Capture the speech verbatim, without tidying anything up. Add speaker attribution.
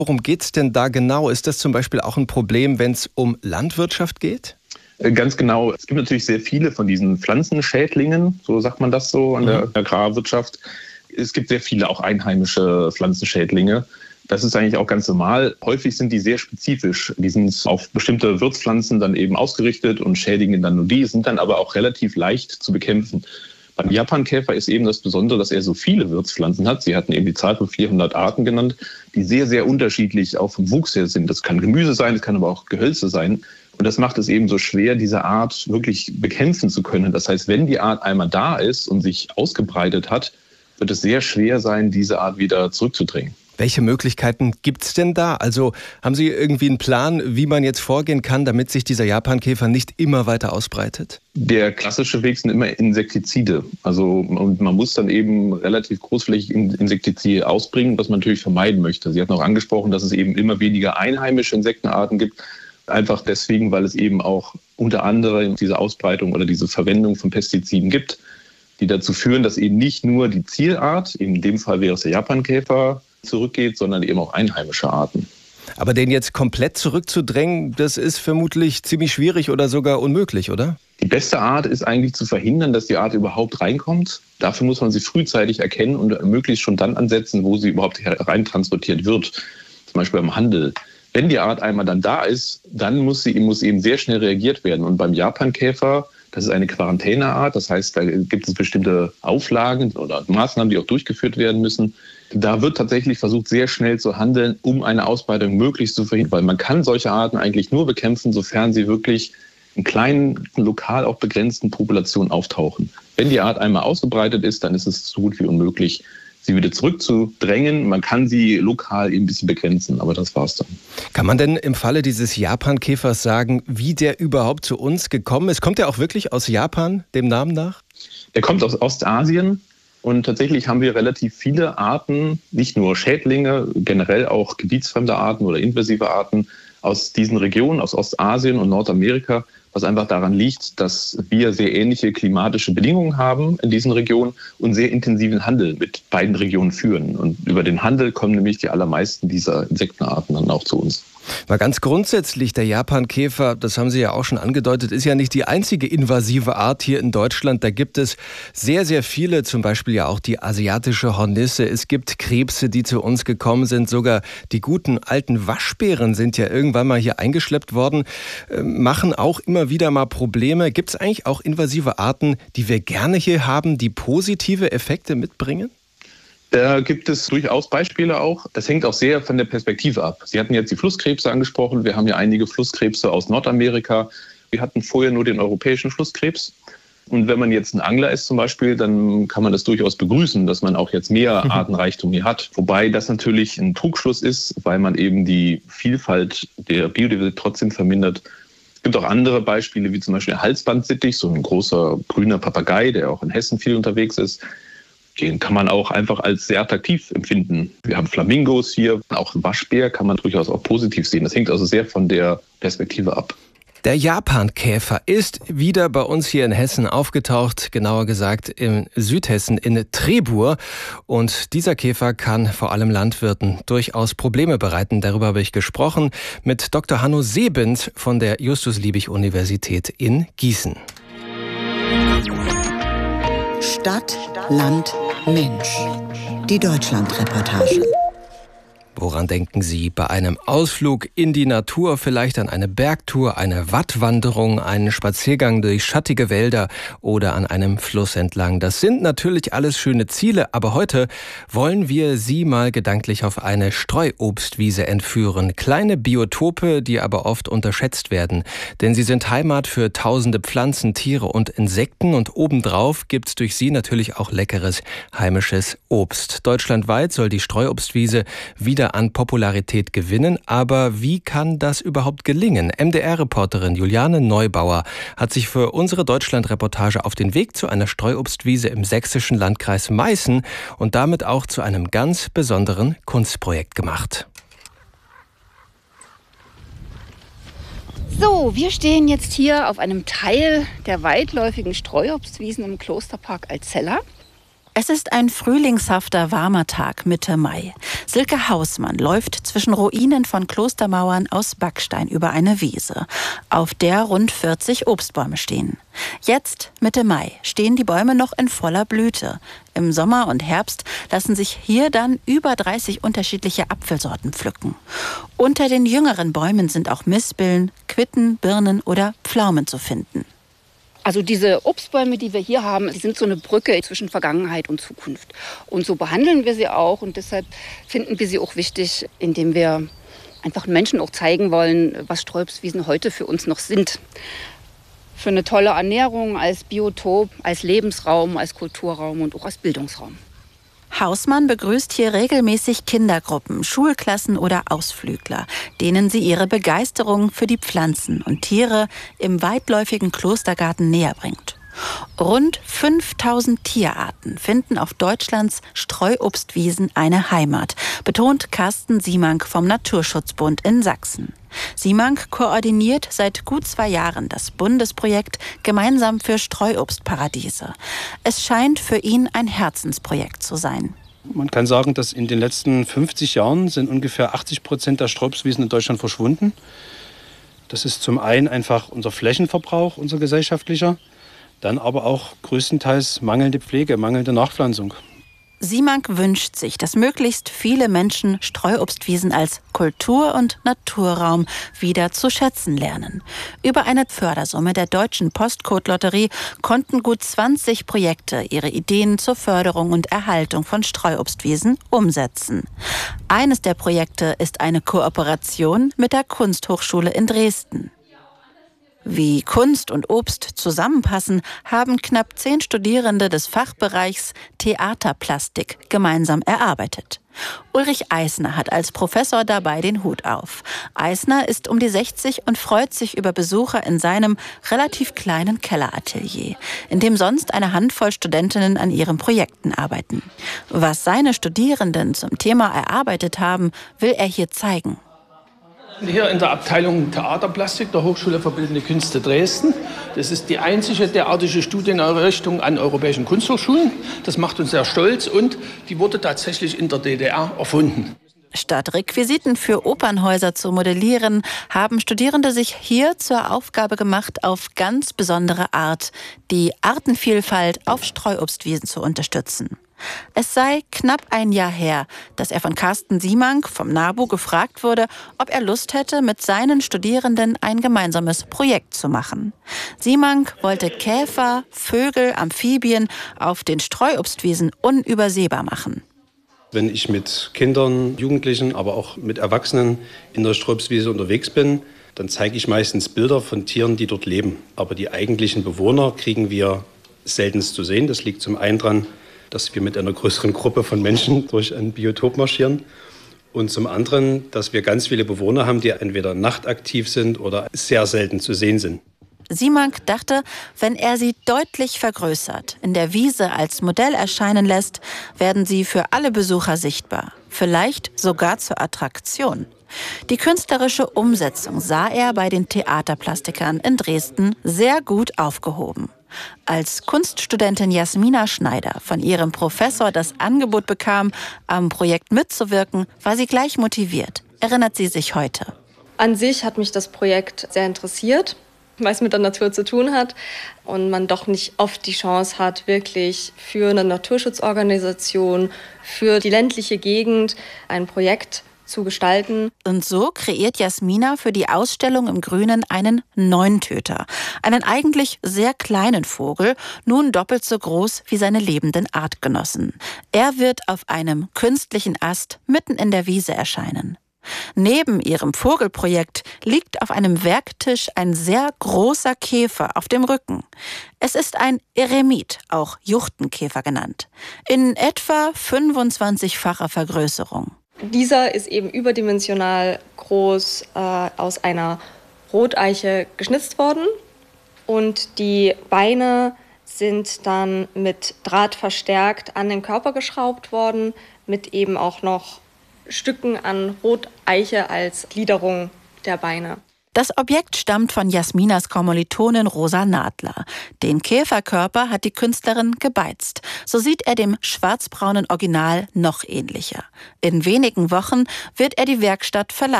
Speaker 1: Worum geht es denn da genau? Ist das zum Beispiel auch ein Problem, wenn es um Landwirtschaft geht?
Speaker 2: Ganz genau. Es gibt natürlich sehr viele von diesen Pflanzenschädlingen, so sagt man das so an der Agrarwirtschaft. Es gibt sehr viele auch einheimische Pflanzenschädlinge. Das ist eigentlich auch ganz normal. Häufig sind die sehr spezifisch. Die sind auf bestimmte Wirtspflanzen dann eben ausgerichtet und schädigen dann nur die, sind dann aber auch relativ leicht zu bekämpfen. Beim Japankäfer ist eben das Besondere, dass er so viele Wirtspflanzen hat. Sie hatten eben die Zahl von vierhundert Arten genannt, die sehr, sehr unterschiedlich auch vom Wuchs her sind. Das kann Gemüse sein, das kann aber auch Gehölze sein. Und das macht es eben so schwer, diese Art wirklich bekämpfen zu können. Das heißt, wenn die Art einmal da ist und sich ausgebreitet hat, wird es sehr schwer sein, diese Art wieder zurückzudrängen.
Speaker 1: Welche Möglichkeiten gibt es denn da? Also haben Sie irgendwie einen Plan, wie man jetzt vorgehen kann, damit sich dieser Japankäfer nicht immer weiter ausbreitet?
Speaker 2: Der klassische Weg sind immer Insektizide. Also und man muss dann eben relativ großflächig Insektizide ausbringen, was man natürlich vermeiden möchte. Sie hatten auch angesprochen, dass es eben immer weniger einheimische Insektenarten gibt. Einfach deswegen, weil es eben auch unter anderem diese Ausbreitung oder diese Verwendung von Pestiziden gibt, die dazu führen, dass eben nicht nur die Zielart, in dem Fall wäre es der Japankäfer, zurückgeht, sondern eben auch einheimische Arten.
Speaker 1: Aber den jetzt komplett zurückzudrängen, das ist vermutlich ziemlich schwierig oder sogar unmöglich, oder?
Speaker 2: Die beste Art ist eigentlich zu verhindern, dass die Art überhaupt reinkommt. Dafür muss man sie frühzeitig erkennen und möglichst schon dann ansetzen, wo sie überhaupt hereintransportiert wird. Zum Beispiel beim Handel. Wenn die Art einmal dann da ist, dann muss sie muss eben sehr schnell reagiert werden. Und beim Japankäfer, das ist eine Quarantäneart, das heißt, da gibt es bestimmte Auflagen oder Maßnahmen, die auch durchgeführt werden müssen. Da wird tatsächlich versucht, sehr schnell zu handeln, um eine Ausbreitung möglichst zu verhindern. Weil man kann solche Arten eigentlich nur bekämpfen, sofern sie wirklich in kleinen, lokal auch begrenzten Populationen auftauchen. Wenn die Art einmal ausgebreitet ist, dann ist es so gut wie unmöglich, sie wieder zurückzudrängen. Man kann sie lokal eben ein bisschen begrenzen, aber das war's dann.
Speaker 1: Kann man denn im Falle dieses Japankäfers sagen, wie der überhaupt zu uns gekommen ist? Kommt er auch wirklich aus Japan, dem Namen nach?
Speaker 2: Der kommt aus Ostasien. Und tatsächlich haben wir relativ viele Arten, nicht nur Schädlinge, generell auch gebietsfremde Arten oder invasive Arten aus diesen Regionen, aus Ostasien und Nordamerika, was einfach daran liegt, dass wir sehr ähnliche klimatische Bedingungen haben in diesen Regionen und sehr intensiven Handel mit beiden Regionen führen. Und über den Handel kommen nämlich die allermeisten dieser Insektenarten dann auch zu uns.
Speaker 1: Mal ganz grundsätzlich, der Japankäfer, das haben Sie ja auch schon angedeutet, ist ja nicht die einzige invasive Art hier in Deutschland. Da gibt es sehr, sehr viele, zum Beispiel ja auch die asiatische Hornisse. Es gibt Krebse, die zu uns gekommen sind. Sogar die guten alten Waschbären sind ja irgendwann mal hier eingeschleppt worden, machen auch immer wieder mal Probleme. Gibt es eigentlich auch invasive Arten, die wir gerne hier haben, die positive Effekte mitbringen?
Speaker 2: Da gibt es durchaus Beispiele auch. Das hängt auch sehr von der Perspektive ab. Sie hatten jetzt die Flusskrebse angesprochen. Wir haben ja einige Flusskrebse aus Nordamerika. Wir hatten vorher nur den europäischen Flusskrebs. Und wenn man jetzt ein Angler ist zum Beispiel, dann kann man das durchaus begrüßen, dass man auch jetzt mehr Artenreichtum hier hat. Wobei das natürlich ein Trugschluss ist, weil man eben die Vielfalt der Biodiversität trotzdem vermindert. Es gibt auch andere Beispiele, wie zum Beispiel der Halsbandsittich, so ein großer grüner Papagei, der auch in Hessen viel unterwegs ist. Den kann man auch einfach als sehr attraktiv empfinden. Wir haben Flamingos hier, auch Waschbär kann man durchaus auch positiv sehen. Das hängt also sehr von der Perspektive ab.
Speaker 1: Der Japankäfer ist wieder bei uns hier in Hessen aufgetaucht, genauer gesagt in Südhessen in Trebur. Und dieser Käfer kann vor allem Landwirten durchaus Probleme bereiten. Darüber habe ich gesprochen mit Doktor Hanno Seebent von der Justus-Liebig-Universität in Gießen.
Speaker 3: Stadt, Land, Mensch. Die Deutschland-Reportage.
Speaker 1: Woran denken Sie bei einem Ausflug in die Natur? Vielleicht an eine Bergtour, eine Wattwanderung, einen Spaziergang durch schattige Wälder oder an einem Fluss entlang. Das sind natürlich alles schöne Ziele, aber heute wollen wir Sie mal gedanklich auf eine Streuobstwiese entführen. Kleine Biotope, die aber oft unterschätzt werden. Denn sie sind Heimat für tausende Pflanzen, Tiere und Insekten und obendrauf gibt's durch sie natürlich auch leckeres heimisches Obst. Deutschlandweit soll die Streuobstwiese wieder an Popularität gewinnen, aber wie kann das überhaupt gelingen? M D R-Reporterin Juliane Neubauer hat sich für unsere Deutschland-Reportage auf den Weg zu einer Streuobstwiese im sächsischen Landkreis Meißen und damit auch zu einem ganz besonderen Kunstprojekt gemacht.
Speaker 4: So, wir stehen jetzt hier auf einem Teil der weitläufigen Streuobstwiesen im Klosterpark Alzella. Es ist ein frühlingshafter, warmer Tag Mitte Mai. Silke Hausmann läuft zwischen Ruinen von Klostermauern aus Backstein über eine Wiese, auf der rund vierzig Obstbäume stehen. Jetzt, Mitte Mai, stehen die Bäume noch in voller Blüte. Im Sommer und Herbst lassen sich hier dann über dreißig unterschiedliche Apfelsorten pflücken. Unter den jüngeren Bäumen sind auch Mispeln, Quitten, Birnen oder Pflaumen zu finden.
Speaker 5: Also diese Obstbäume, die wir hier haben, die sind so eine Brücke zwischen Vergangenheit und Zukunft. Und so behandeln wir sie auch und deshalb finden wir sie auch wichtig, indem wir einfach Menschen auch zeigen wollen, was Sträuobstwiesen heute für uns noch sind. Für eine tolle Ernährung, als Biotop, als Lebensraum, als Kulturraum und auch als Bildungsraum.
Speaker 4: Hausmann begrüßt hier regelmäßig Kindergruppen, Schulklassen oder Ausflügler, denen sie ihre Begeisterung für die Pflanzen und Tiere im weitläufigen Klostergarten näher bringt. Rund fünftausend Tierarten finden auf Deutschlands Streuobstwiesen eine Heimat, betont Carsten Siemank vom Naturschutzbund in Sachsen. Siemank koordiniert seit gut zwei Jahren das Bundesprojekt Gemeinsam für Streuobstparadiese. Es scheint für ihn ein Herzensprojekt zu sein.
Speaker 6: Man kann sagen, dass in den letzten fünfzig Jahren sind ungefähr achtzig Prozent der Streuobstwiesen in Deutschland verschwunden. Das ist zum einen einfach unser Flächenverbrauch, unser gesellschaftlicher, dann aber auch größtenteils mangelnde Pflege, mangelnde Nachpflanzung.
Speaker 4: Siemank wünscht sich, dass möglichst viele Menschen Streuobstwiesen als Kultur- und Naturraum wieder zu schätzen lernen. Über eine Fördersumme der Deutschen Postcode-Lotterie konnten gut zwanzig Projekte ihre Ideen zur Förderung und Erhaltung von Streuobstwiesen umsetzen. Eines der Projekte ist eine Kooperation mit der Kunsthochschule in Dresden. Wie Kunst und Obst zusammenpassen, haben knapp zehn Studierende des Fachbereichs Theaterplastik gemeinsam erarbeitet. Ulrich Eisner hat als Professor dabei den Hut auf. Eisner ist um die sechzig und freut sich über Besucher in seinem relativ kleinen Kelleratelier, in dem sonst eine Handvoll Studentinnen an ihren Projekten arbeiten. Was seine Studierenden zum Thema erarbeitet haben, will er hier zeigen.
Speaker 7: Hier in der Abteilung Theaterplastik der Hochschule für Bildende Künste Dresden. Das ist die einzige derartige Studieneinrichtung an europäischen Kunsthochschulen. Das macht uns sehr stolz und die wurde tatsächlich in der D D R erfunden.
Speaker 4: Statt Requisiten für Opernhäuser zu modellieren, haben Studierende sich hier zur Aufgabe gemacht, auf ganz besondere Art die Artenvielfalt auf Streuobstwiesen zu unterstützen. Es sei knapp ein Jahr her, dass er von Carsten Siemank vom NABU gefragt wurde, ob er Lust hätte, mit seinen Studierenden ein gemeinsames Projekt zu machen. Siemank wollte Käfer, Vögel, Amphibien auf den Streuobstwiesen unübersehbar machen.
Speaker 6: Wenn ich mit Kindern, Jugendlichen, aber auch mit Erwachsenen in der Streuobstwiese unterwegs bin, dann zeige ich meistens Bilder von Tieren, die dort leben. Aber die eigentlichen Bewohner kriegen wir seltenst zu sehen. Das liegt zum einen daran, dass wir mit einer größeren Gruppe von Menschen durch ein Biotop marschieren. Und zum anderen, dass wir ganz viele Bewohner haben, die entweder nachtaktiv sind oder sehr selten zu sehen sind.
Speaker 4: Siemank dachte, wenn er sie deutlich vergrößert, in der Wiese als Modell erscheinen lässt, werden sie für alle Besucher sichtbar. Vielleicht sogar zur Attraktion. Die künstlerische Umsetzung sah er bei den Theaterplastikern in Dresden sehr gut aufgehoben. Als Kunststudentin Jasmina Schneider von ihrem Professor das Angebot bekam, am Projekt mitzuwirken, war sie gleich motiviert, erinnert sie sich heute.
Speaker 8: An sich hat mich das Projekt sehr interessiert, weil es mit der Natur zu tun hat und man doch nicht oft die Chance hat, wirklich für eine Naturschutzorganisation, für die ländliche Gegend ein Projekt zu gestalten.
Speaker 4: Und so kreiert Jasmina für die Ausstellung im Grünen einen Neuntöter. Einen eigentlich sehr kleinen Vogel, nun doppelt so groß wie seine lebenden Artgenossen. Er wird auf einem künstlichen Ast mitten in der Wiese erscheinen. Neben ihrem Vogelprojekt liegt auf einem Werktisch ein sehr großer Käfer auf dem Rücken. Es ist ein Eremit, auch Juchtenkäfer genannt, in etwa fünfundzwanzigfacher Vergrößerung.
Speaker 8: Dieser ist eben überdimensional groß äh, aus einer Roteiche geschnitzt worden und die Beine sind dann mit Draht verstärkt an den Körper geschraubt worden, mit eben auch noch Stücken an Roteiche als Gliederung der Beine.
Speaker 4: Das Objekt stammt von Jasminas Kommilitonin Rosa Nadler. Den Käferkörper hat die Künstlerin gebeizt. So sieht er dem schwarzbraunen Original noch ähnlicher. In wenigen Wochen wird er die Werkstatt verlassen.